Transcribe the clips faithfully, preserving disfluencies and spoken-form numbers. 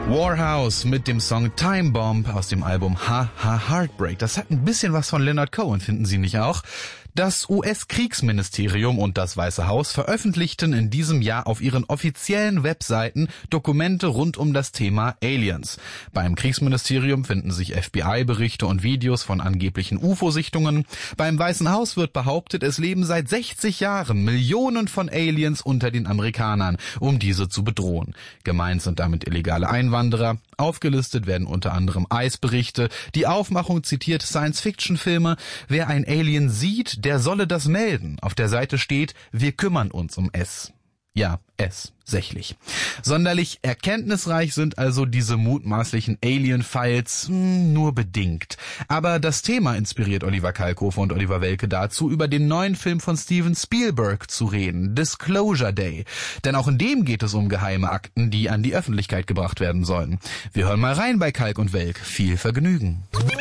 Warhouse mit dem Song Time Bomb aus dem Album Ha Ha Heartbreak. Das hat ein bisschen was von Leonard Cohen, finden Sie nicht auch? Das U S-Kriegsministerium und das Weiße Haus veröffentlichten in diesem Jahr auf ihren offiziellen Webseiten Dokumente rund um das Thema Aliens. Beim Kriegsministerium finden sich F B I-Berichte und Videos von angeblichen U F O-Sichtungen. Beim Weißen Haus wird behauptet, es leben seit sechzig Jahren Millionen von Aliens unter den Amerikanern, um diese zu bedrohen. Gemeint sind damit illegale Einwanderer. Aufgelistet werden unter anderem Eisberichte. Die Aufmachung zitiert Science-Fiction-Filme. Wer ein Alien sieht, der solle das melden. Auf der Seite steht, wir kümmern uns um es. Ja, es, sächlich. Sonderlich erkenntnisreich sind also diese mutmaßlichen Alien-Files hm, nur bedingt. Aber das Thema inspiriert Oliver Kalkofe und Oliver Welke dazu, über den neuen Film von Steven Spielberg zu reden, Disclosure Day. Denn auch in dem geht es um geheime Akten, die an die Öffentlichkeit gebracht werden sollen. Wir hören mal rein bei Kalk und Welk. Viel Vergnügen.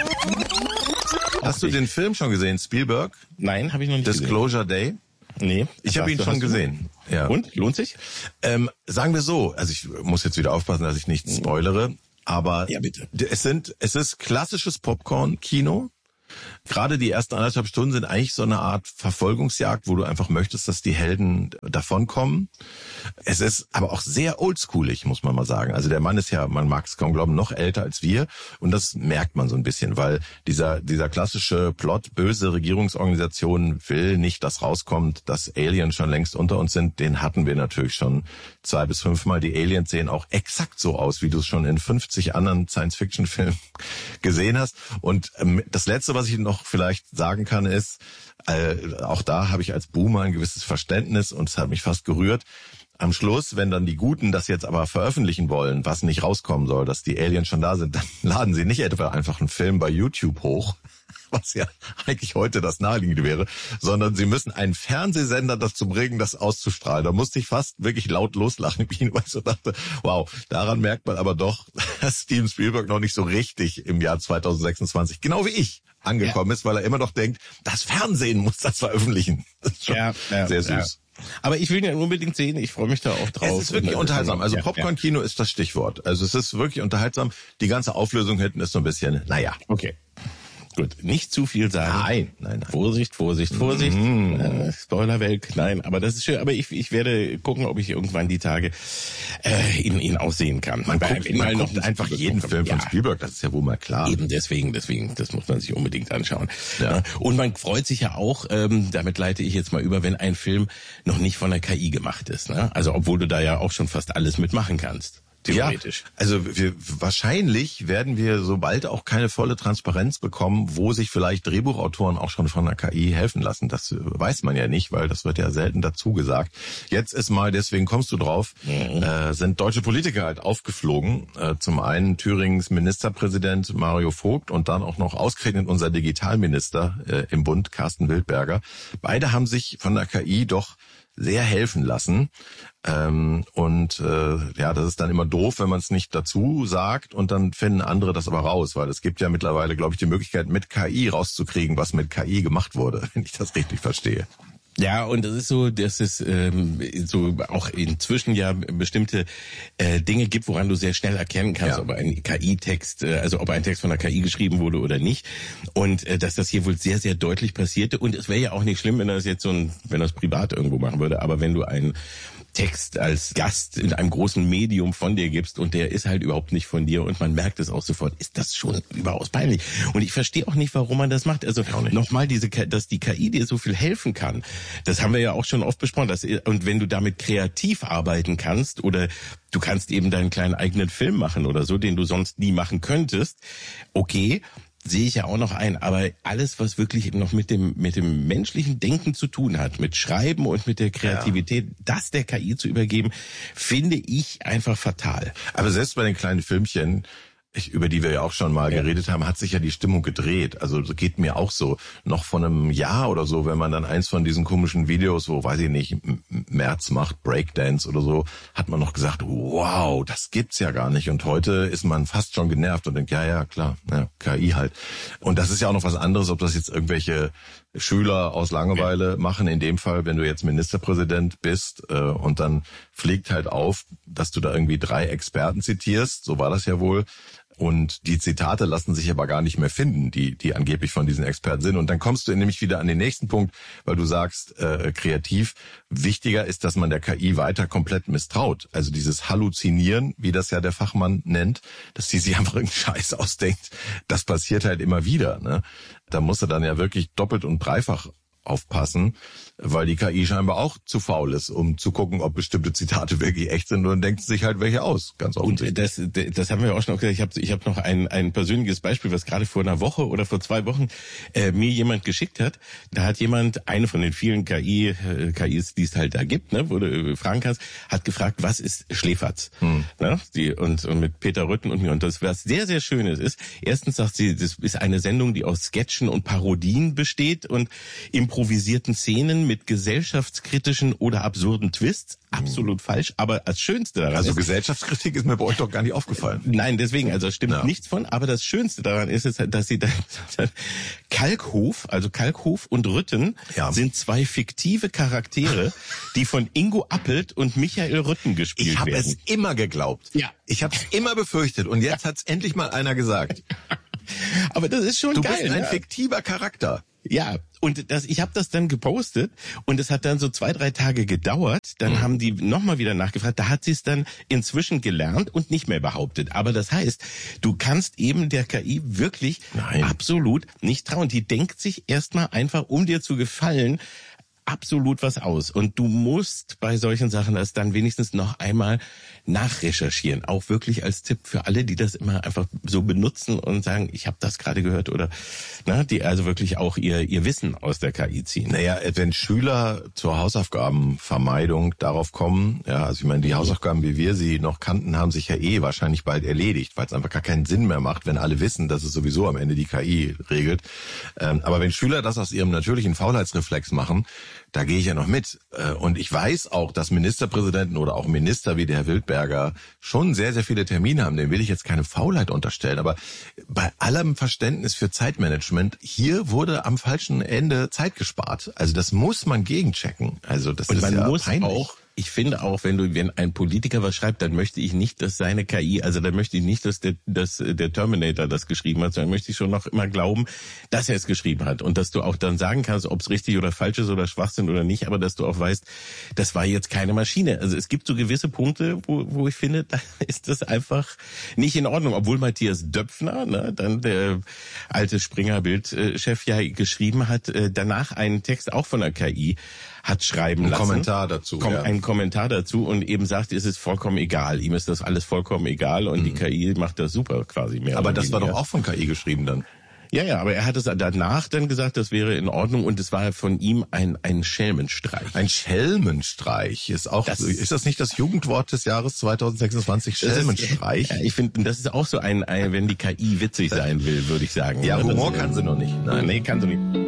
Hast du den Film schon gesehen, Spielberg? Nein, habe ich noch nicht Disclosure gesehen. Day? Nee. Ich habe ihn schon gesehen. Ja. Und? Lohnt sich? Ähm, sagen wir so, also ich muss jetzt wieder aufpassen, dass ich nicht spoilere, aber ja, bitte. es sind, es ist klassisches Popcorn-Kino. Gerade die ersten anderthalb Stunden sind eigentlich so eine Art Verfolgungsjagd, wo du einfach möchtest, dass die Helden davonkommen. Es ist aber auch sehr oldschoolig, muss man mal sagen. Also der Mann ist ja, man mag es kaum glauben, noch älter als wir. Und das merkt man so ein bisschen, weil dieser dieser klassische Plot, böse Regierungsorganisation will nicht, dass rauskommt, dass Aliens schon längst unter uns sind. Den hatten wir natürlich schon zwei bis fünfmal. Die Aliens sehen auch exakt so aus, wie du es schon in fünfzig anderen Science-Fiction-Filmen gesehen hast. Und ähm, das Letzte, was ich noch vielleicht sagen kann, ist, äh, auch da habe ich als Boomer ein gewisses Verständnis und es hat mich fast gerührt. Am Schluss, wenn dann die Guten das jetzt aber veröffentlichen wollen, was nicht rauskommen soll, dass die Aliens schon da sind, dann laden sie nicht etwa einfach einen Film bei YouTube hoch, was ja eigentlich heute das Naheliegende wäre, sondern sie müssen einen Fernsehsender dazu bringen, das auszustrahlen. Da musste ich fast wirklich laut loslachen, weil ich so dachte, wow, daran merkt man aber doch, dass Steven Spielberg noch nicht so richtig im Jahr zwanzig sechsundzwanzig, genau wie ich, angekommen ja. ist, weil er immer noch denkt, das Fernsehen muss das veröffentlichen. Das ist schon ja, ja, sehr süß. Ja. Aber ich will ihn ja unbedingt sehen, ich freue mich da auch drauf. Es ist wirklich unterhaltsam. Also Popcorn-Kino ist das Stichwort. Also es ist wirklich unterhaltsam. Die ganze Auflösung hinten ist so ein bisschen, naja. Okay. Gut, nicht zu viel sagen. Nein, nein, nein. Vorsicht, Vorsicht, Vorsicht. Mm. Äh, Spoilerwelt, nein, aber das ist schön. Aber ich, ich werde gucken, ob ich irgendwann die Tage äh, ihn, ihn aussehen kann. Man, man guckt, man guckt einfach jeden Film von ja. Spielberg, das ist ja wohl mal klar. Eben deswegen, deswegen, das muss man sich unbedingt anschauen. Ja. Und man freut sich ja auch, ähm, damit leite ich jetzt mal über, wenn ein Film noch nicht von der K I gemacht ist. Ne? Also obwohl du da ja auch schon fast alles mitmachen kannst. Theoretisch. Ja, also wir, wahrscheinlich werden wir sobald auch keine volle Transparenz bekommen, wo sich vielleicht Drehbuchautoren auch schon von der K I helfen lassen. Das weiß man ja nicht, weil das wird ja selten dazu gesagt. Jetzt ist mal, deswegen kommst du drauf, mhm. äh, sind deutsche Politiker halt aufgeflogen. Äh, zum einen Thürings Ministerpräsident Mario Vogt und dann auch noch ausgerechnet unser Digitalminister äh, im Bund, Carsten Wildberger. Beide haben sich von der K I doch sehr helfen lassen. Ähm, und äh, ja, das ist dann immer doof, wenn man es nicht dazu sagt und dann finden andere das aber raus, weil es gibt ja mittlerweile, glaube ich, die Möglichkeit, mit K I rauszukriegen, was mit K I gemacht wurde, wenn ich das richtig verstehe. Ja, und das ist so, dass es ähm, so auch inzwischen ja bestimmte äh, Dinge gibt, woran du sehr schnell erkennen kannst, ja. ob ein K I-Text, äh, also ob ein Text von der K I geschrieben wurde oder nicht. Und äh, dass das hier wohl sehr, sehr deutlich passierte. Und es wäre ja auch nicht schlimm, wenn das jetzt so ein, wenn das privat irgendwo machen würde. Aber wenn du einen Text als Gast in einem großen Medium von dir gibst und der ist halt überhaupt nicht von dir und man merkt es auch sofort, ist das schon überaus peinlich. Und ich verstehe auch nicht, warum man das macht. Also nochmal, diese, dass die K I dir so viel helfen kann, das haben wir ja auch schon oft besprochen. Dass, und wenn du damit kreativ arbeiten kannst oder du kannst eben deinen kleinen eigenen Film machen oder so, den du sonst nie machen könntest, okay, sehe ich ja auch noch ein, aber alles, was wirklich noch mit dem mit dem menschlichen Denken zu tun hat, mit Schreiben und mit der Kreativität, ja. das der K I zu übergeben, finde ich einfach fatal. Aber selbst bei den kleinen Filmchen ich, über die wir ja auch schon mal ja. geredet haben, hat sich ja die Stimmung gedreht. Also geht mir auch so. Noch vor einem Jahr oder so, wenn man dann eins von diesen komischen Videos, wo, weiß ich nicht, Merz macht Breakdance oder so, hat man noch gesagt, wow, das gibt's ja gar nicht. Und heute ist man fast schon genervt und denkt, ja, ja, klar, ja, K I halt. Und das ist ja auch noch was anderes, ob das jetzt irgendwelche Schüler aus Langeweile ja. machen. In dem Fall, wenn du jetzt Ministerpräsident bist äh, und dann fliegt halt auf, dass du da irgendwie drei Experten zitierst, so war das ja wohl. Und die Zitate lassen sich aber gar nicht mehr finden, die die angeblich von diesen Experten sind. Und dann kommst du nämlich wieder an den nächsten Punkt, weil du sagst, äh, kreativ, wichtiger ist, dass man der K I weiter komplett misstraut. Also dieses Halluzinieren, wie das ja der Fachmann nennt, dass die sich einfach irgendeinen Scheiß ausdenkt, das passiert halt immer wieder. Ne? Da musst du dann ja wirklich doppelt und dreifach aufpassen, weil die K I scheinbar auch zu faul ist, um zu gucken, ob bestimmte Zitate wirklich echt sind, und dann denkt sie sich halt welche aus, ganz offensichtlich. Und das, das haben wir auch schon gesagt. Ich habe ich hab noch ein, ein persönliches Beispiel, was gerade vor einer Woche oder vor zwei Wochen äh, mir jemand geschickt hat. Da hat jemand, eine von den vielen K I, äh, K Is, die es halt da gibt, ne, wo du äh, fragen kannst, hat gefragt, was ist Schläferz? Hm. Ne, die, und, und mit Peter Rütten und mir. Und das, was sehr, sehr Schönes ist, erstens sagt sie, das ist eine Sendung, die aus Sketchen und Parodien besteht und improvisierten Szenen mit gesellschaftskritischen oder absurden Twists. Absolut falsch, aber das Schönste daran also ist... Also Gesellschaftskritik ist mir bei euch doch gar nicht aufgefallen. Nein, deswegen, also stimmt ja. nichts von, aber das Schönste daran ist, ist dass sie dann... Kalkhof, also Kalkhof und Rütten ja. sind zwei fiktive Charaktere, die von Ingo Appelt und Michael Rütten gespielt ich hab werden. Ich habe es immer geglaubt. Ja. Ich habe es immer befürchtet und jetzt ja. hat's endlich mal einer gesagt. Aber das ist schon du geil. Du bist ein ja. fiktiver Charakter. Ja, und das, ich habe das dann gepostet und es hat dann so zwei, drei Tage gedauert. Dann mhm. haben die nochmal wieder nachgefragt. Da hat sie es dann inzwischen gelernt und nicht mehr behauptet. Aber das heißt, du kannst eben der K I wirklich Nein. absolut nicht trauen. Die denkt sich erstmal einfach, um dir zu gefallen, absolut was aus. Und du musst bei solchen Sachen das dann wenigstens noch einmal nachrecherchieren. Auch wirklich als Tipp für alle, die das immer einfach so benutzen und sagen, ich habe das gerade gehört, oder na, die also wirklich auch ihr ihr Wissen aus der K I ziehen. Naja, wenn Schüler zur Hausaufgabenvermeidung darauf kommen, ja, also ich meine, die Hausaufgaben, wie wir sie noch kannten, haben sich ja eh wahrscheinlich bald erledigt, weil es einfach gar keinen Sinn mehr macht, wenn alle wissen, dass es sowieso am Ende die K I regelt. Ähm, aber wenn Schüler das aus ihrem natürlichen Faulheitsreflex machen, da gehe ich ja noch mit. Und ich weiß auch, dass Ministerpräsidenten oder auch Minister wie der Herr Wildberger schon sehr, sehr viele Termine haben. Dem will ich jetzt keine Faulheit unterstellen. Aber bei allem Verständnis für Zeitmanagement, hier wurde am falschen Ende Zeit gespart. Also das muss man gegenchecken. Also das Und ist man ja muss peinlich. auch Ich finde auch, wenn du, wenn ein Politiker was schreibt, dann möchte ich nicht, dass seine K I, also dann möchte ich nicht, dass der, dass der Terminator das geschrieben hat, sondern möchte ich schon noch immer glauben, dass er es geschrieben hat und dass du auch dann sagen kannst, ob es richtig oder falsch ist oder Schwachsinn oder nicht, aber dass du auch weißt, das war jetzt keine Maschine. Also es gibt so gewisse Punkte, wo, wo ich finde, da ist das einfach nicht in Ordnung, obwohl Matthias Döpfner, ne, dann der alte Springer-Bild-Chef ja geschrieben hat, danach einen Text auch von der K I hat schreiben ein lassen. Kommentar dazu. Kom- ja. Ein Kommentar dazu und eben sagt, es ist vollkommen egal. Ihm ist das alles vollkommen egal und mhm. die K I macht das super quasi mehr. Aber das war doch auch von K I geschrieben dann. Ja, ja, aber er hat es danach dann gesagt, das wäre in Ordnung und es war von ihm ein ein Schelmenstreich. Ein Schelmenstreich ist auch das, ist das nicht das Jugendwort des Jahres zwanzig sechsundzwanzig? Schelmenstreich. Ist, ja, ich finde, das ist auch so ein, ein wenn die K I witzig sein will, würde ich sagen. Ja, ja Humor das, kann sie noch nicht. Nein, nee, kann sie nicht.